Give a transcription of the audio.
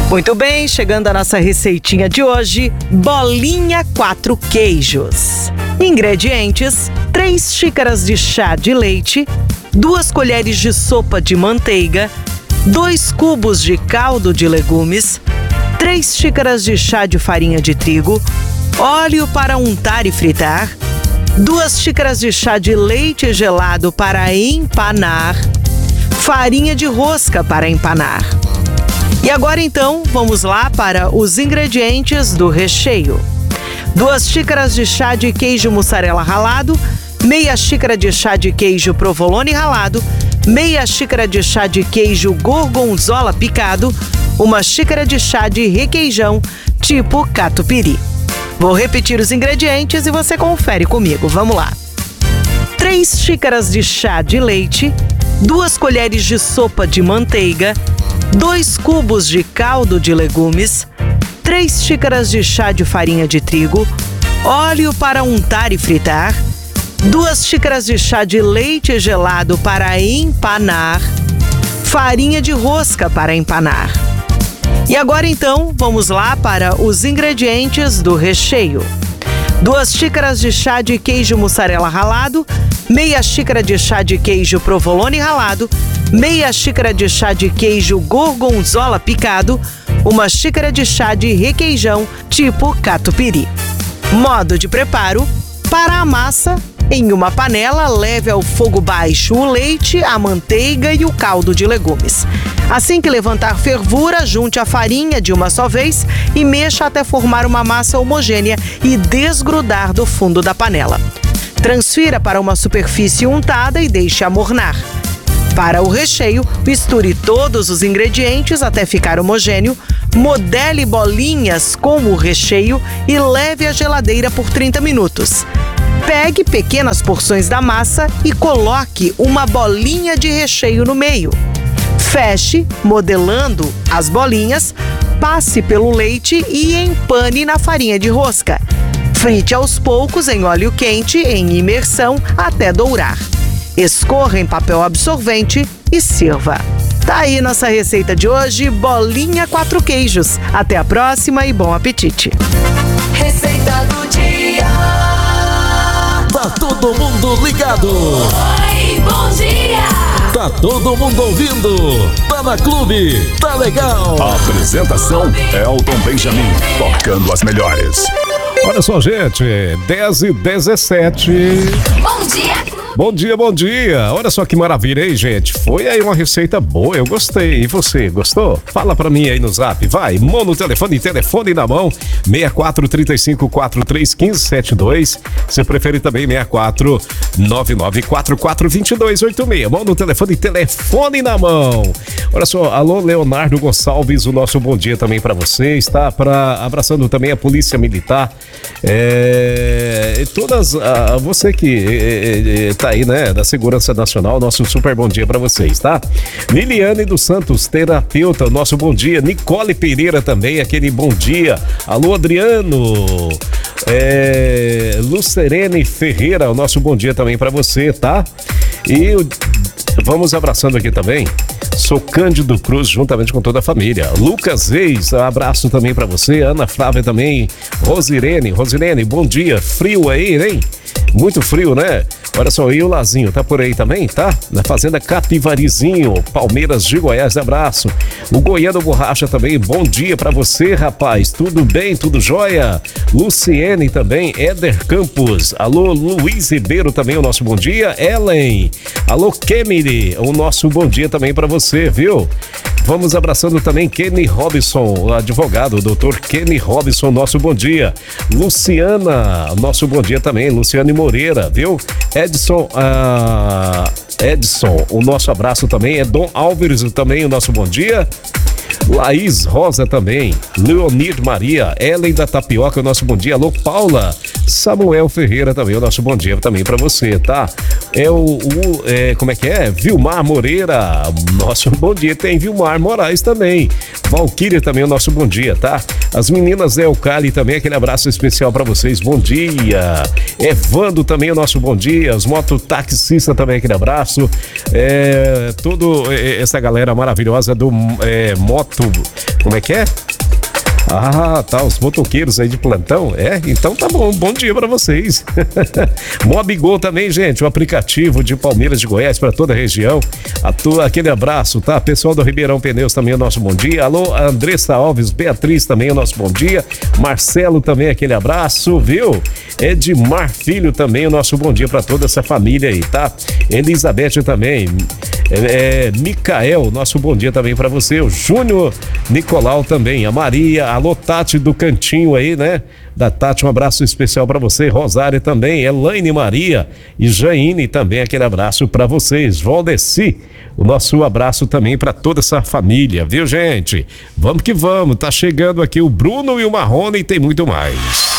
Muito bem, chegando a nossa receitinha de hoje, bolinha 4 queijos. Ingredientes: 3 xícaras de chá de leite, 2 colheres de sopa de manteiga, 2 cubos de caldo de legumes, 3 xícaras de chá de farinha de trigo, óleo para untar e fritar, 2 xícaras de chá de leite gelado para empanar, farinha de rosca para empanar. E agora então, vamos lá para os ingredientes do recheio. 2 xícaras de chá de queijo mussarela ralado, meia xícara de chá de queijo provolone ralado, meia xícara de chá de queijo gorgonzola picado, 1 xícara de chá de requeijão tipo catupiry. Vou repetir os ingredientes e você confere comigo. Vamos lá. 3 xícaras de chá de leite, 2 colheres de sopa de manteiga, 2 cubos de caldo de legumes, 3 xícaras de chá de farinha de trigo, óleo para untar e fritar, 2 xícaras de chá de leite gelado para empanar, farinha de rosca para empanar. E agora então, vamos lá para os ingredientes do recheio. 2 xícaras de chá de queijo mussarela ralado, meia xícara de chá de queijo provolone ralado, meia xícara de chá de queijo gorgonzola picado, 1 xícara de chá de requeijão tipo catupiry. Modo de preparo: para a massa, em uma panela, leve ao fogo baixo o leite, a manteiga e o caldo de legumes. Assim que levantar fervura, junte a farinha de uma só vez e mexa até formar uma massa homogênea e desgrudar do fundo da panela. Transfira para uma superfície untada e deixe amornar. Para o recheio, misture todos os ingredientes até ficar homogêneo, modele bolinhas com o recheio e leve à geladeira por 30 minutos. Pegue pequenas porções da massa e coloque uma bolinha de recheio no meio. Feche, modelando as bolinhas, passe pelo leite e empane na farinha de rosca. Frite aos poucos em óleo quente, em imersão, até dourar. Escorra em papel absorvente e sirva. Tá aí nossa receita de hoje, bolinha 4 queijos. Até a próxima e bom apetite. Receita do dia. Tá todo mundo ligado. Oi, bom dia. Tá todo mundo ouvindo. Tá na Clube, tá legal. A apresentação é Elton Benjamin, tocando as melhores. Olha só, gente, 10h17. Bom dia. Bom dia, bom dia. Olha só que maravilha, hein, gente? Foi aí uma receita boa, eu gostei. E você, gostou? Fala pra mim aí no zap, vai. Mão no telefone na mão, 64-35-43-1572. Se preferir também, 64-9944-2286. Mão no telefone na mão. Olha só, alô, Leonardo Gonçalves, o nosso bom dia também pra vocês, tá? Abraçando também a Polícia Militar. Você que tá aí, né, da Segurança Nacional, nosso super bom dia pra vocês, tá? Liliane dos Santos, terapeuta, nosso bom dia. Nicole Pereira também, aquele bom dia. Alô, Adriano. Lucerene Ferreira, o nosso bom dia também pra você, tá? E vamos abraçando aqui também. Sou Cândido Cruz, juntamente com toda a família. Lucas Reis, abraço também pra você. Ana Flávia também. Rosilene, bom dia. Frio aí, hein? Muito frio, né? Olha só, e o Lazinho, tá por aí também, tá? Na Fazenda Capivarizinho, Palmeiras de Goiás, abraço. O Goiano Borracha também, bom dia pra você, rapaz. Tudo bem, tudo jóia? Luciene também, Éder Campos. Alô, Luiz Ribeiro também, o nosso bom dia. Ellen, alô, Kemily, o nosso bom dia também pra você, viu? Vamos abraçando também Kenny Robson, o advogado, o doutor Kenny Robson, nosso bom dia. Luciana, nosso bom dia também, Luciane Moreira, viu? Edson, o nosso abraço também. Dom Álvares também, o nosso bom dia. Laís Rosa também, Leonir Maria, Ellen da Tapioca, o nosso bom dia. Alô, Paula, Samuel Ferreira também, o nosso bom dia também pra você, tá? Como é que é? Vilmar Moreira, nosso bom dia. Tem Vilmar Moraes também. Valquíria também o nosso bom dia, tá? As meninas Elcali também, aquele abraço especial pra vocês, bom dia. Evando também o nosso bom dia, os mototaxistas também, aquele abraço. Toda essa galera maravilhosa do moto, como é que é? Ah, tá, os motoqueiros aí de plantão, então tá bom dia pra vocês. Mobigol também, gente, o aplicativo de Palmeiras de Goiás pra toda a região. Aquele abraço, tá? Pessoal do Ribeirão Pneus também, o nosso bom dia. Alô, Andressa Alves, Beatriz também, o nosso bom dia. Marcelo também, aquele abraço, viu? Edmar Filho também, o nosso bom dia pra toda essa família aí, tá? Elizabeth também. Micael, nosso bom dia também pra você. O Júnior Nicolau também, a Maria, alô Tati do Cantinho aí, né? Da Tati, um abraço especial pra você. Rosário também, Elaine Maria e Jaine também, aquele abraço pra vocês. Valdeci, o nosso abraço também pra toda essa família, viu, gente? Vamos que vamos, tá chegando aqui o Bruno e o Marrone e tem muito mais.